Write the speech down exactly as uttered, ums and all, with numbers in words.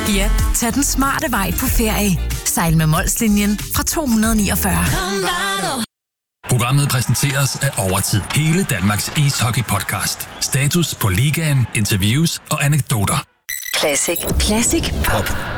Ja, tag den smarte vej på ferie. Sejl med Molslinjen fra to hundrede niogfyrre. Programmet præsenteres af Overtid. Hele Danmarks ishockey-podcast. Status på ligaen, interviews og anekdoter. Classic. Classic Pop.